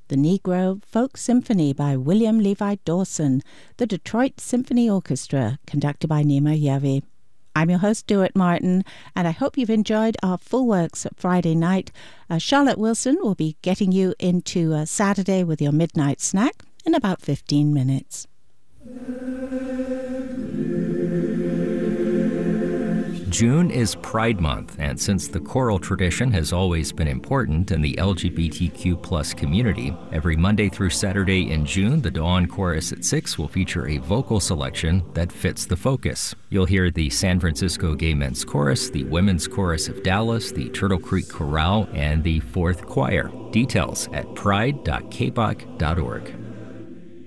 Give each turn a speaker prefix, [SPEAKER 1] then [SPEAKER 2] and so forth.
[SPEAKER 1] The Negro Folk Symphony by William Levi Dawson, the Detroit Symphony Orchestra, conducted by Nima Yavi. I'm your host, Stuart Martin, and I hope you've enjoyed our Full Works Friday night. Charlotte Wilson will be getting you into Saturday with your midnight snack in about 15 minutes.
[SPEAKER 2] June is Pride Month, and since the choral tradition has always been important in the LGBTQ+ community, every Monday through Saturday in June, the Dawn Chorus at 6 will feature a vocal selection that fits the focus. You'll hear the San Francisco Gay Men's Chorus, the Women's Chorus of Dallas, the Turtle Creek Chorale, and the Fourth Choir. Details at pride.kbach.org.